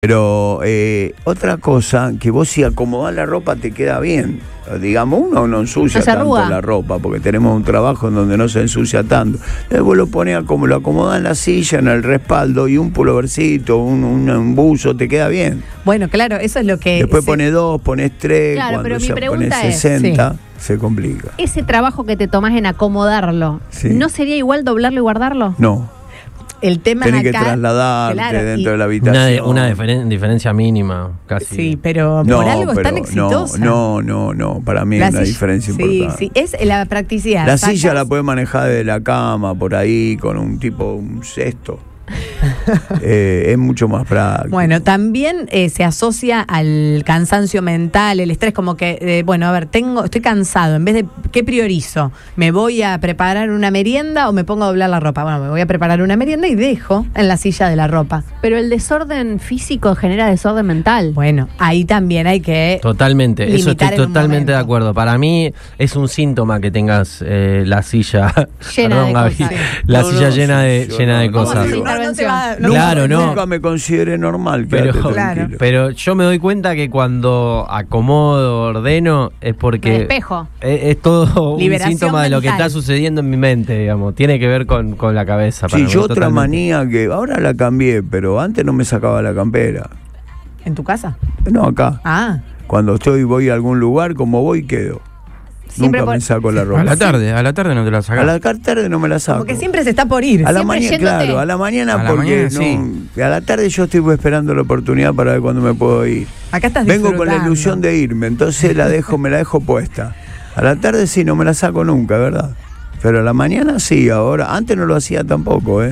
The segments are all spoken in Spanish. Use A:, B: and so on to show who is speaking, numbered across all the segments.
A: Pero otra cosa, que vos si acomodás la ropa te queda bien. Digamos, uno no ensucia tanto la ropa, porque tenemos un trabajo en donde no se ensucia tanto. Entonces vos lo ponés como lo acomodás en la silla, en el respaldo, y un pulovercito, un buzo, te queda bien.
B: Bueno, claro, eso es lo que...
A: Después pones 2, pones 3,
C: claro,
A: cuando
C: pero mi
A: ya
C: pregunta
A: pones 60, se complica.
C: Ese trabajo que te tomás en acomodarlo, ¿no sería igual doblarlo y guardarlo?
A: No.
B: El tema
A: Tenés
B: acá,
A: que trasladarte dentro de la habitación.
D: Una diferencia mínima, casi.
B: Sí, pero por algo es tan exitosa.
A: No, para mí es una diferencia importante.
B: Sí, es la practicidad.
A: La silla la puedes manejar de la cama, por ahí, con un cesto. Es mucho más práctico.
B: Bueno, también se asocia al cansancio mental, el estrés, como que, estoy cansado, en vez de, ¿qué priorizo? ¿Me voy a preparar una merienda o me pongo a doblar la ropa? Bueno, me voy a preparar una merienda y dejo en la silla de la ropa.
C: Pero el desorden físico genera desorden mental.
B: Bueno, ahí también hay que...
D: Totalmente, eso estoy totalmente de acuerdo. Para mí es un síntoma que tengas la silla
C: llena de cosas.
D: La silla llena de cosas.
A: Nunca me consideré normal.
D: Pero yo me doy cuenta que cuando acomodo, ordeno, es porque
C: el espejo.
D: Es todo
B: liberación
D: un síntoma
B: mental
D: de lo que está sucediendo en mi mente, digamos. Tiene que ver con la cabeza.
A: Sí, yo otra manía que ahora la cambié, pero antes no me sacaba la campera.
B: ¿En tu casa?
A: No, acá. Cuando voy a algún lugar, como voy, quedo. Nunca me saco la ropa.
D: A la tarde no te la sacas.
A: A la tarde no me la saco.
B: Porque siempre se está por ir.
A: A la mañana, claro, a la mañana porque a la tarde yo estoy esperando la oportunidad para ver cuándo me puedo ir.
B: Acá estás
A: Vengo con la ilusión de irme, entonces me la dejo puesta. A la tarde sí, no me la saco nunca, ¿verdad? Pero a la mañana sí, ahora. Antes no lo hacía tampoco,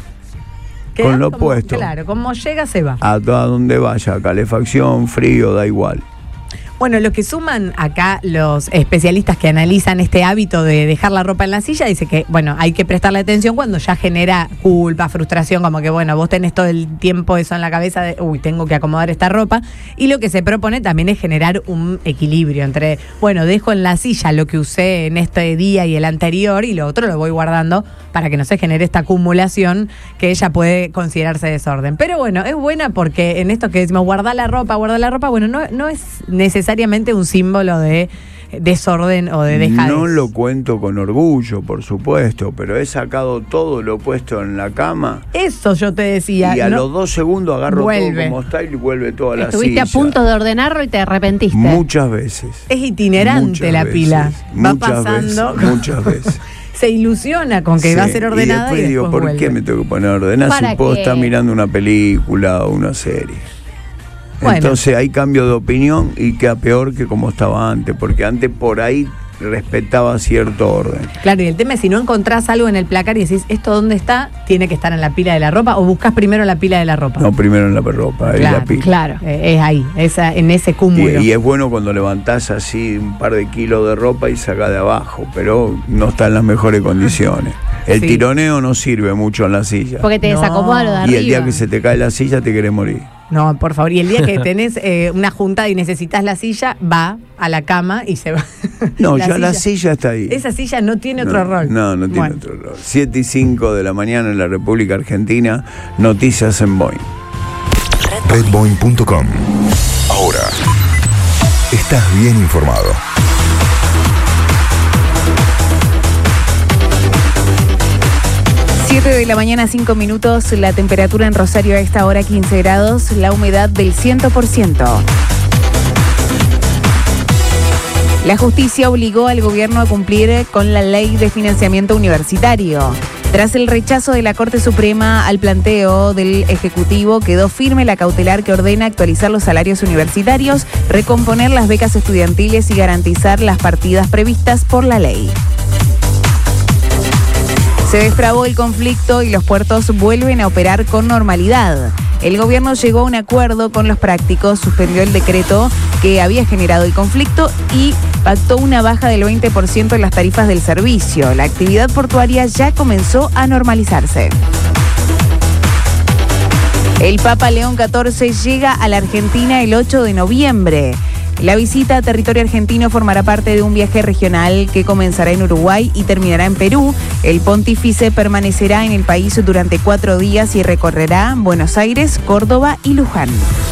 A: con lo puesto.
B: Claro, como llega se va.
A: A donde vaya, calefacción, frío, da igual.
B: Bueno, lo que suman acá los especialistas que analizan este hábito de dejar la ropa en la silla, dice que, hay que prestarle atención cuando ya genera culpa, frustración, como que, vos tenés todo el tiempo eso en la cabeza de, tengo que acomodar esta ropa. Y lo que se propone también es generar un equilibrio entre, dejo en la silla lo que usé en este día y el anterior y lo otro lo voy guardando para que no se genere esta acumulación que ella puede considerarse desorden. Pero es buena porque en esto que decimos guardar la ropa, no es necesariamente un símbolo de desorden o de dejadez.
A: No lo cuento con orgullo, por supuesto, pero he sacado todo, lo he puesto en la cama.
B: Eso yo te decía.
A: Y a los 2 segundos agarro todo como está y vuelve toda la silla.
C: Estuviste a punto de ordenarlo y te arrepentiste.
A: Muchas veces.
B: Es itinerante la pila. Va pasando.
A: Muchas veces.
B: Se ilusiona con que va a ser ordenada y después
A: digo, ¿por
B: vuelve?
A: qué me tengo que poner a ordenar si puedo estar mirando una película o una serie? Entonces hay cambio de opinión y queda peor que como estaba antes, porque antes por ahí respetaba cierto orden.
B: Claro, y el tema es si no encontrás algo en el placar y decís, ¿esto dónde está? ¿Tiene que estar en la pila de la ropa? ¿O buscas primero la pila de la ropa?
A: No, primero en la ropa, ahí la pila.
B: Claro, es ahí, en ese cúmulo.
A: Y es bueno cuando levantás así un par de kilos de ropa y sacás de abajo, pero no está en las mejores condiciones. El tironeo no sirve mucho en la silla.
C: Porque te desacomoda lo de arriba.
A: Y el día que se te cae la silla te querés morir.
B: No, por favor. Y el día que tenés una juntada y necesitas la silla, va a la cama y se va.
A: No, la silla está ahí.
B: Esa silla no tiene otro rol.
A: No tiene otro rol. 7:05 de la mañana en la República Argentina, noticias en Boeing.
E: Redboeing.com. Ahora estás bien informado.
F: 7 de la mañana, 5 minutos, la temperatura en Rosario a esta hora 15 grados, la humedad del 100%. La justicia obligó al gobierno a cumplir con la ley de financiamiento universitario. Tras el rechazo de la Corte Suprema al planteo del Ejecutivo, quedó firme la cautelar que ordena actualizar los salarios universitarios, recomponer las becas estudiantiles y garantizar las partidas previstas por la ley. Se destrabó el conflicto y los puertos vuelven a operar con normalidad. El gobierno llegó a un acuerdo con los prácticos, suspendió el decreto que había generado el conflicto y pactó una baja del 20% en las tarifas del servicio. La actividad portuaria ya comenzó a normalizarse. El Papa León XIV llega a la Argentina el 8 de noviembre. La visita a territorio argentino formará parte de un viaje regional que comenzará en Uruguay y terminará en Perú. El pontífice permanecerá en el país durante 4 días y recorrerá Buenos Aires, Córdoba y Luján.